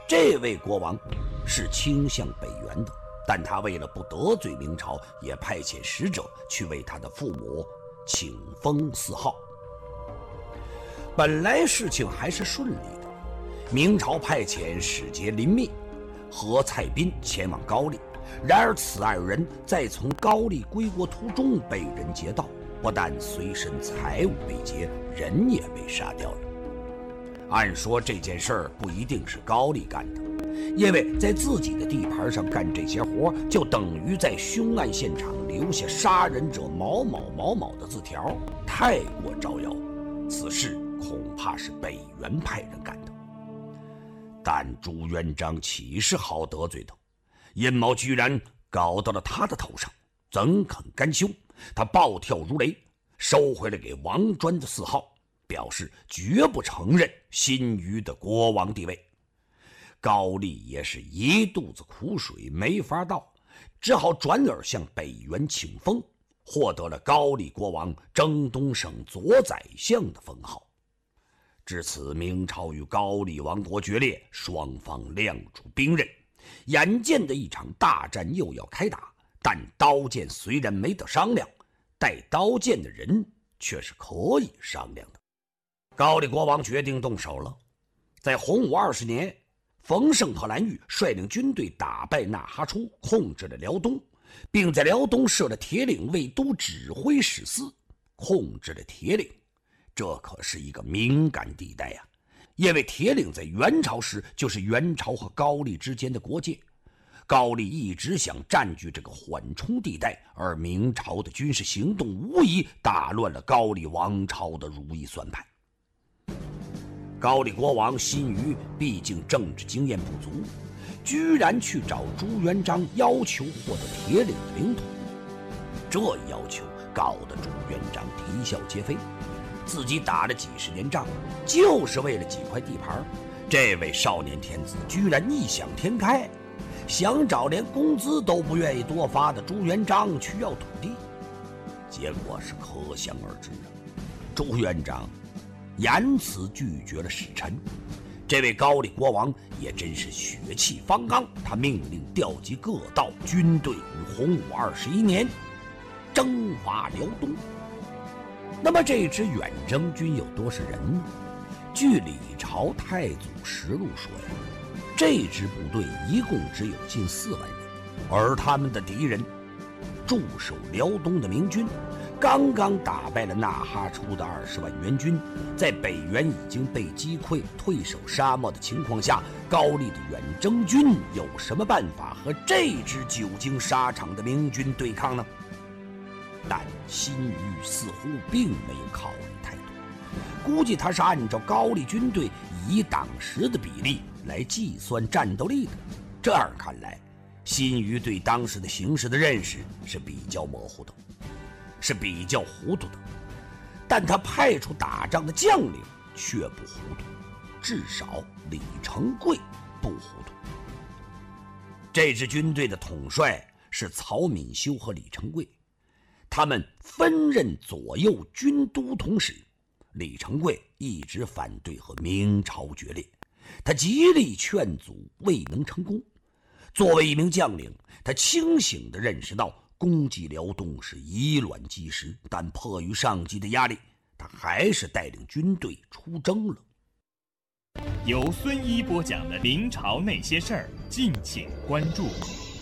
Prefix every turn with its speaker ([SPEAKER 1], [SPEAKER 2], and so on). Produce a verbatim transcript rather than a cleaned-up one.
[SPEAKER 1] 这位国王是倾向北元的，但他为了不得罪明朝，也派遣使者去为他的父母请封四号。本来事情还是顺利的，明朝派遣使节林密和蔡斌前往高丽，然而此二人在从高丽归国途中被人劫盗，不但随身财物被劫，人也被杀掉了。按说这件事儿不一定是高丽干的，因为在自己的地盘上干这些活，就等于在凶案现场留下杀人者某某某某的字条，太过招摇。此事恐怕是北元派人干的。但朱元璋岂是好得罪的？阴谋居然搞到了他的头上，怎肯甘休？他暴跳如雷，收回了给王专的四号，表示绝不承认新余的国王地位。高丽也是一肚子苦水没法倒，只好转而向北元请封，获得了高丽国王征东省左宰相的封号。至此，明朝与高丽王国决裂，双方亮出兵刃，眼见的一场大战又要开打，但刀剑虽然没得商量，带刀剑的人却是可以商量的。高丽国王决定动手了。在洪武二十年，冯胜和蓝玉率领军队打败纳哈出，控制了辽东，并在辽东设了铁岭卫都指挥使司，控制了铁岭。这可是一个敏感地带呀、啊，因为铁岭在元朝时就是元朝和高丽之间的国界，高丽一直想占据这个缓冲地带，而明朝的军事行动无疑打乱了高丽王朝的如意算盘。高丽国王辛于毕竟政治经验不足，居然去找朱元璋要求获得铁岭的领土，这一要求搞得朱元璋啼笑皆非。自己打了几十年仗，就是为了几块地盘，这位少年天子居然异想天开，想找连工资都不愿意多发的朱元璋去要土地，结果是可想而知啊。朱元璋严词拒绝了使臣，这位高丽国王也真是血气方刚，他命令调集各道军队于洪武二十一年征伐辽东。那么这支远征军有多少人呢？据李朝太祖实录说呀，这支部队一共只有近四万人，而他们的敌人驻守辽东的明军刚刚打败了纳哈出的二十万援军，在北元已经被击溃退守沙漠的情况下，高丽的远征军有什么办法和这支久经沙场的明军对抗呢？但辛于似乎并没有考虑太多，估计他是按照高丽军队以党时的比例来计算战斗力的。这样看来，辛于对当时的形势的认识是比较模糊的，是比较糊涂的。但他派出打仗的将领却不糊涂，至少李成桂不糊涂。这支军队的统帅是曹敏修和李成桂，他们分任左右军都统使。李成桂一直反对和明朝决裂，他极力劝阻，未能成功。作为一名将领，他清醒地认识到攻击辽东是以卵击石，但迫于上级的压力，他还是带领军队出征了。
[SPEAKER 2] 由孙一播讲的明朝那些事儿，敬请关注。